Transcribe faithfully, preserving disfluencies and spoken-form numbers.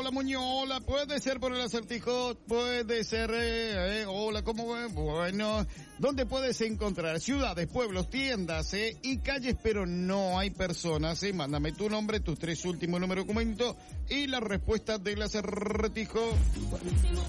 hola Muñoz, hola, puede ser por el acertijo, puede ser, eh, eh, hola, ¿cómo va? Bueno, ¿dónde puedes encontrar ciudades, pueblos, tiendas, eh, y calles, pero no hay personas, eh? Mándame tu nombre, tus tres últimos números de documento y la respuesta del acertijo.